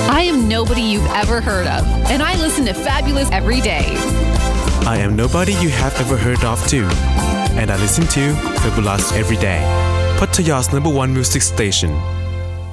I am nobody you've ever heard of, and I listen to Fabulous every day. I am nobody you have ever heard of too, and I listen to Fabulous every day. Pattaya's #1 music station